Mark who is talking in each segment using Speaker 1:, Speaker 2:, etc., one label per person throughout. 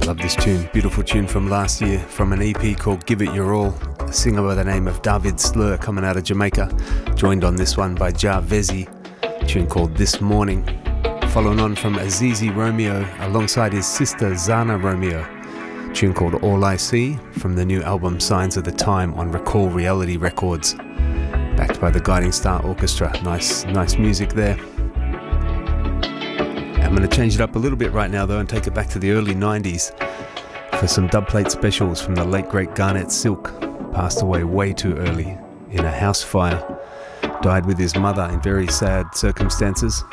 Speaker 1: Love this tune, beautiful tune from last year from an EP called Give It Your All. A singer by the name of David Slur coming out of Jamaica, joined on this one by Ja Vezi, tune called This Morning. Following on from Azizi Romeo alongside his sister Zana Romeo, tune called All I See from the new album Signs of the Time on Recall Reality Records, backed by the Guiding Star Orchestra. Nice music there. I'm going to change it up a little bit right now though and take it back to the early 90s for some dubplate specials from the late great Garnet Silk. Passed away way too early in a house fire. Died with his mother in very sad circumstances.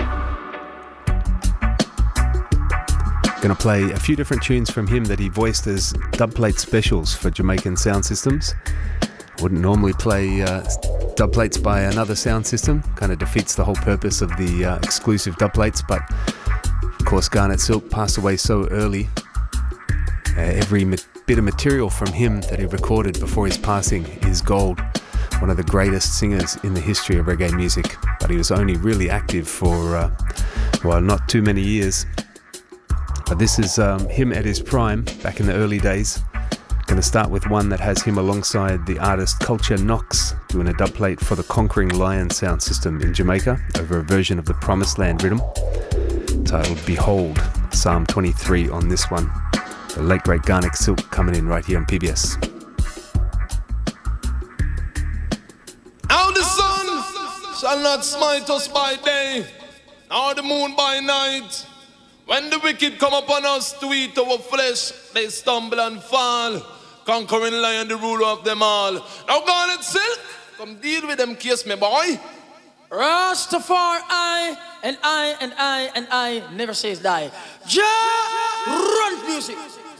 Speaker 1: Going to play a few different tunes from him that he voiced as dubplate specials for Jamaican sound systems. Wouldn't normally play dubplates by another sound system. Kind of defeats the whole purpose of the exclusive dubplates, but of course, Garnet Silk passed away so early. Every bit of material from him that he recorded before his passing is gold. One of the greatest singers in the history of reggae music. But he was only really active for, not too many years. But this is him at his prime, back in the early days. Going to start with one that has him alongside the artist Culture Knox, doing a dubplate for the Conquering Lion sound system in Jamaica over a version of the Promised Land rhythm, titled Behold, Psalm 23 on this one. The late great Garnet Silk coming in right here on PBS.
Speaker 2: Now the sun shall not smite us by day, nor the moon by night. When the wicked come upon us to eat our flesh, they stumble and fall. Conquering Lion, the ruler of them all. Now Garnet Silk, come deal with them case, me boy.
Speaker 3: Rastafari, and I never says die. Run music.